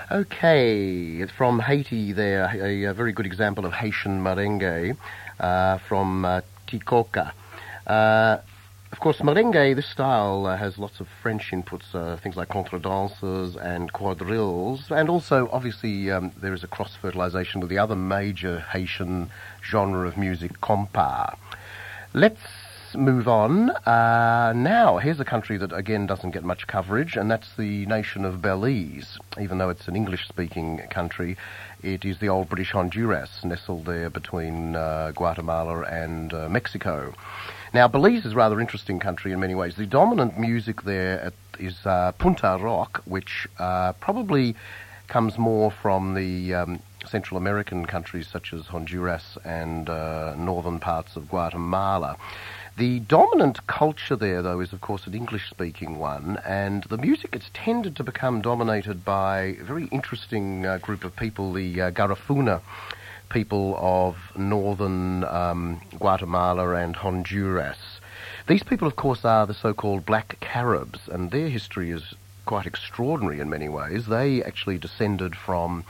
Okay, it's from Haiti there, a very good example of Haitian merengue from Tikoka. Uh, of course, merengue, this style has lots of French inputs, things like contredanses and quadrilles, and also, obviously, there is a cross-fertilization with the other major Haitian genre of music, compas. Let's move on. Now, here's a country that, again, doesn't get much coverage, and that's the nation of Belize. Even though it's an English-speaking country, it is the old British Honduras, nestled there between Guatemala and Mexico. Now, Belize is a rather interesting country in many ways. The dominant music there is punta rock, which probably comes more from the Central American countries such as Honduras and northern parts of Guatemala. The dominant culture there, though, is, of course, an English-speaking one, and the music has tended to become dominated by a very interesting group of people, the Garifuna people of northern Guatemala and Honduras. These people, of course, are the so-called Black Caribs, and their history is quite extraordinary in many ways. They actually descended from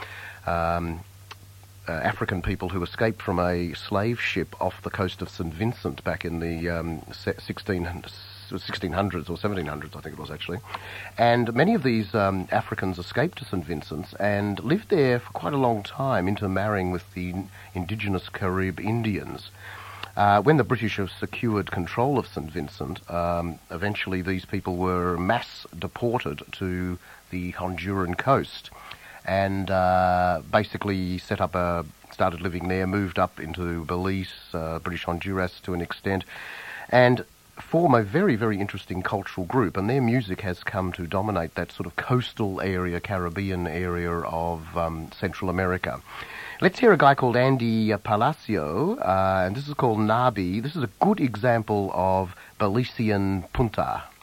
African people who escaped from a slave ship off the coast of St. Vincent back in the 1600s or 1700s, I think it was actually. And many of these Africans escaped to St. Vincent's and lived there for quite a long time, intermarrying with the indigenous Carib Indians. When the British have secured control of St. Vincent, eventually these people were mass deported to the Honduran coast, and basically started living there, moved up into Belize, British Honduras to an extent, and form a very, very interesting cultural group, and their music has come to dominate that sort of coastal area, Caribbean area of Central America. Let's hear a guy called Andy Palacio, and this is called Nabi. This is a good example of Belizean punta.